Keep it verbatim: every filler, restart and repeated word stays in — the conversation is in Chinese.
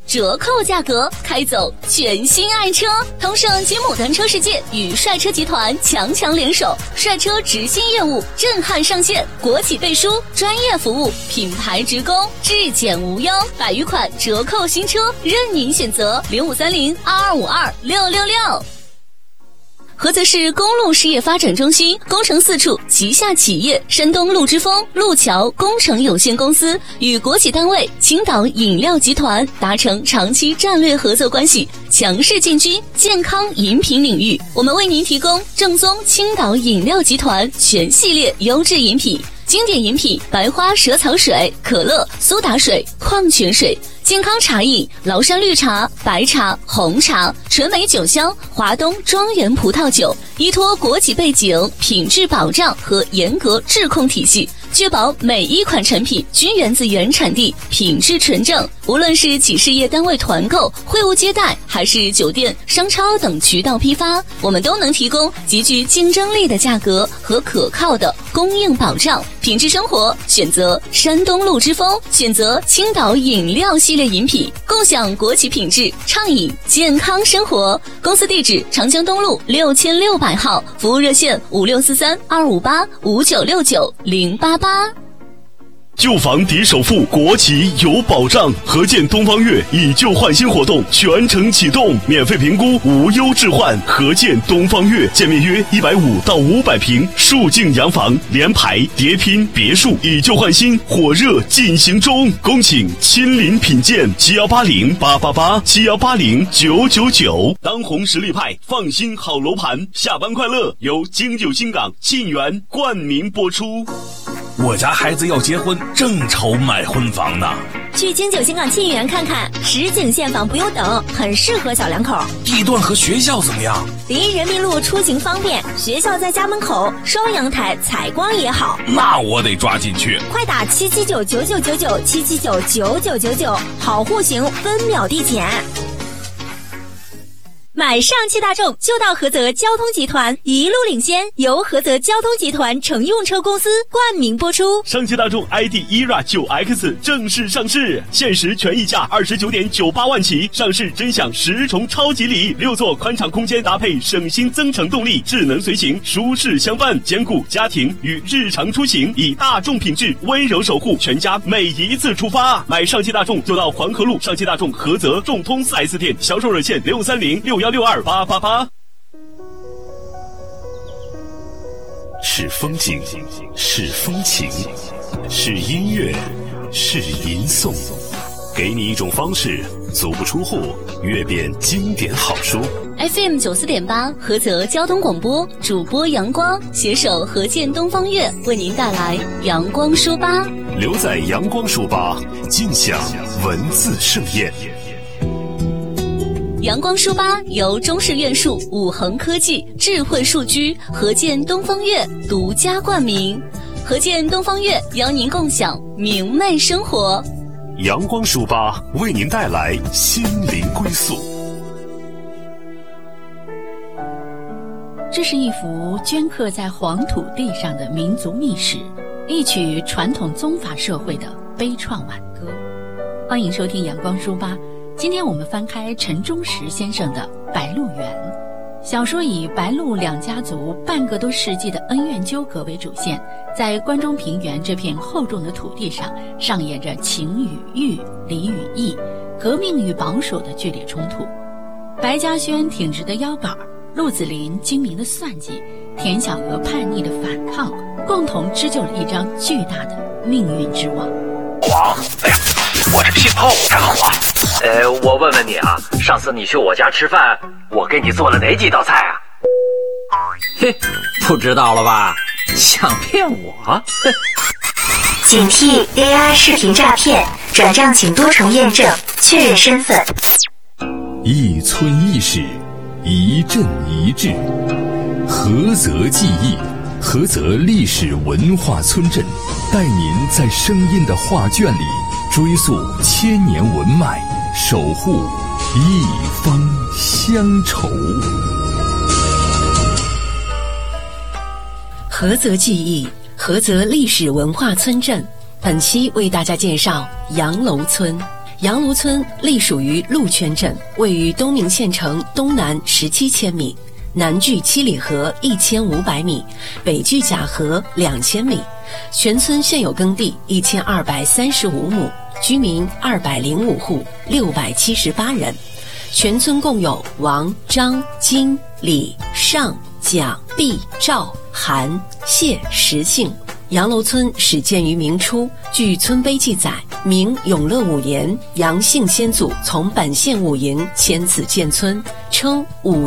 折扣价格，开走全新爱车。通胜吉姆单车世界与帅车集团强强联手，帅车直信业务震撼上线，国企背书，专业服务，品牌直供，质检无忧，百余款折扣新车任您选择。零五三零二二五二六六六。菏泽市公路事业发展中心工程四处旗下企业山东路之风路桥工程有限公司与国企单位青岛饮料集团达成长期战略合作关系，强势进军健康饮品领域。我们为您提供正宗青岛饮料集团全系列优质饮品，经典饮品白花蛇草水、可乐、苏打水、矿泉水；健康茶饮崂山绿茶、白茶、红茶；纯美酒香华东庄园葡萄酒。依托国企背景、品质保障和严格质控体系，确保每一款产品均源自原产地，品质纯正。无论是企事业单位团购、会务接待，还是酒店、商超等渠道批发，我们都能提供极具竞争力的价格和可靠的供应保障。品质生活选择山东路之风，选择青岛饮料系列饮品，共享国企品质，畅饮健康生活。公司地址长江东路六千六百号，服务热线五六四三二五八五九六九零八八。 旧房抵首付，国企有保障。合建东方悦以旧换新活动全程启动，免费评估，无忧置换。合建东方悦，建面约一百五到五百平，数境洋房、联排、叠拼、别墅，以旧换新，火热进行中。恭请亲临品鉴，七幺八零八八八，七幺八零九九九。当红实力派，放心好楼盘，下班快乐由京九新港沁园冠名播出。 我家孩子要结婚，正愁买婚房呢。 去京九新港沁园看看，实景现房不用等，很适合小两口。 地段和学校怎么样？ 离人民路出行方便，学校在家门口，双阳台，采光也好。 那我得抓紧去。 快打七七九九九九九七七九九九九九，好户型分秒递减。买上汽大众就到菏泽交通集团，一路领先，由菏泽交通集团乘用车公司冠名播出。 上汽大众 I D E R A 九 X 正式上市，限时全溢价二十九点九八万起，上市真享十重超级礼，六座宽敞空间搭配省心增程动力，智能随行，舒适相伴，兼顾家庭与日常出行，以大众品质温柔守护全家每一次出发。买上汽大众就到黄河路上汽大众菏泽众通 四 S 店，销售热线六三零六幺六二八八八。 是风景，是风情，是音乐，是吟诵，给你一种方式，足不出户阅遍经典好书。 F M 九四点八菏泽交通广播，主播阳光携手合建东方悦为您带来阳光书吧。 留在阳光书吧，尽享文字盛宴。 阳光书吧由中式院术、五恒科技、智慧数居、合建东方悦独家冠名。合建东方悦邀您共享明媚生活。 阳光书吧为您带来心灵归宿。 这是一幅镌刻在黄土地上的民族秘史，一曲传统宗法社会的悲怆挽歌。欢迎收听阳光书吧。今天我们翻开陈忠实先生的《白鹿原》小说，以白鹿两家族半个多世纪的恩怨纠葛为主线，在关中平原这片厚重的土地上上演着情与欲、礼与义、革命与保守的剧烈冲突。白嘉轩挺直的腰杆，陆子霖精明的算计，田小娥叛逆的反抗，共同织就了一张巨大的命运之网。 哇，哎呀，我这心泡才好啊！呃，我问问你啊，上次你去我家吃饭，我给你做了哪几道菜啊？ 嘿，不知道了吧？想骗我？ 警惕 A I 视频诈骗，转账请多重验证，确认身份。 一村一史，一镇一志，菏泽记忆，菏泽历史文化村镇，带您在声音的画卷里追溯千年文脉，守护一方乡愁。 菏泽记忆，菏泽历史文化村镇，本期为大家介绍洋楼村。 杨芦村隶属于鹿圈镇，位于东明县城东南十七千米，南距七里河一千五百米，北距甲河两千米。全村现有耕地一千二百三十五亩，居民二百零五户，六百七十八人。全村共有王、张、金、李、尚、蒋、毕、赵、韩、谢十姓。杨楼村始建于明初，据村碑记载，明永乐五年，杨姓先祖从本县五营迁此建村，称五